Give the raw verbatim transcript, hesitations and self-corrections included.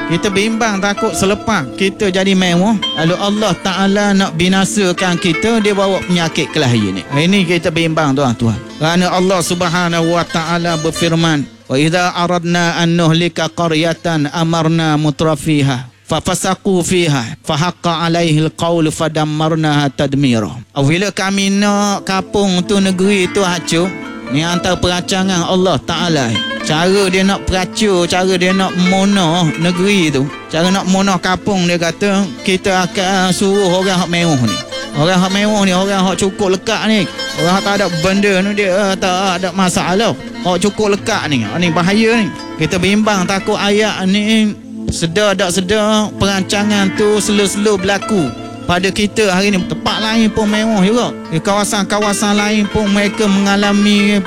Kita bimbang takut selepas kita jadi mewah, lalu Allah Ta'ala nak binasakan kita, dia bawa penyakit kelahiran ni. Ini kita bimbang tuan-tuan. Kerana Allah Subhanahu Wa Ta'ala berfirman, wa idza aradna an nuhlika qaryatan amarna mutrafiha fafasaqu fiha fahaqqa alaihi alqaul fadammarnaha tadmira. Bila kami nak kapung tu, negeri tu hancur, ni antara perancangan Allah Ta'ala. Cara dia nak peracur, cara dia nak monah negeri tu, cara nak monah kapung, dia kata kita akan suruh orang hak mewah ni. Orang hak mewah ni, orang hak cukup lekat ni, orang hak tak ada benda ni, dia tak ada masalah. Hak cukup lekat ni, ni bahaya ni. Kita bimbang takut ayat ni sedar tak sedar perancangan tu slow-slow berlaku pada kita hari ni. Tempat lain pun mewah juga, di kawasan-kawasan lain pun mereka mengalami